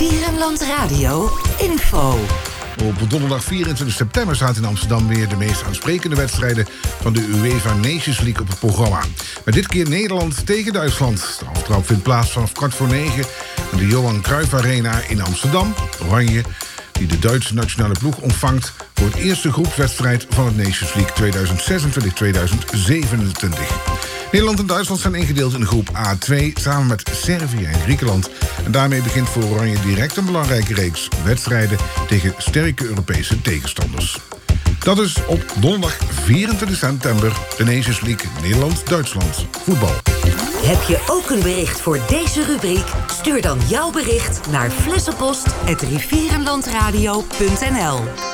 Rivierenland Radio info. Op donderdag 24 september staat in Amsterdam weer de meest aansprekende wedstrijden van de UEFA Nations League op het programma. Met dit keer Nederland tegen Duitsland. De aftrap vindt plaats vanaf 8:45 in de Johan Cruijff Arena in Amsterdam. Oranje, die de Duitse nationale ploeg ontvangt voor het eerste groepswedstrijd van het Nations League 2026-2027. Nederland en Duitsland zijn ingedeeld in de groep A2 samen met Servië en Griekenland. En daarmee begint voor Oranje direct een belangrijke reeks wedstrijden tegen sterke Europese tegenstanders. Dat is op donderdag 24 september de Nations League Nederland-Duitsland voetbal. Heb je ook een bericht voor deze rubriek? Stuur dan jouw bericht naar flessenpost@rivierenlandradio.nl.